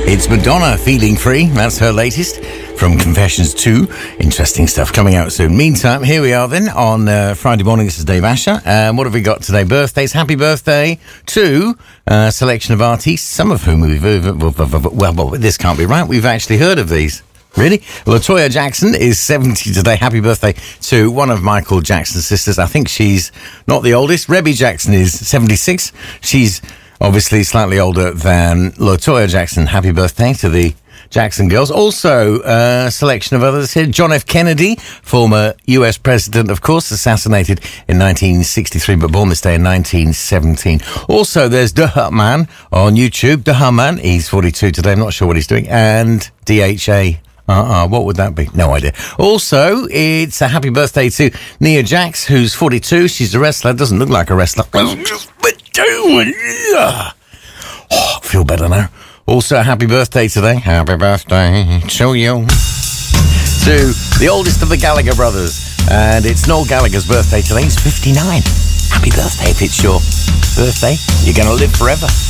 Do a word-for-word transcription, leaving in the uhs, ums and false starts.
It's Madonna, Feeling Free. That's her latest from Confessions two. Interesting stuff coming out soon. Meantime, here we are then on uh, Friday morning. This is Dave Asher. Um, what have we got today? Birthdays. Happy birthday to a selection of artists, some of whom we've... Well, well, this can't be right. We've actually heard of these. Really? LaToya Jackson is seventy today. Happy birthday to one of Michael Jackson's sisters. I think she's not the oldest. Rebby Jackson is seventy-six. She's obviously slightly older than LaToya Jackson. Happy birthday to the Jackson girls. Also, a uh, selection of others here. John F. Kennedy, former U S president, of course, assassinated in nineteen sixty-three, but born this day in nineteen seventeen. Also, there's The Hut Man on YouTube. The Hut Man, he's forty-two today. I'm not sure what he's doing. And D H A. Uh-uh, what would that be? No idea. Also, it's a happy birthday to Nia Jax, who's forty-two. She's a wrestler. Doesn't look like a wrestler. Oh, I feel better now. Also, a happy birthday today. Happy birthday to you. To the oldest of the Gallagher brothers. And it's Noel Gallagher's birthday today. He's fifty-nine. Happy birthday if it's your birthday. You're going to live forever.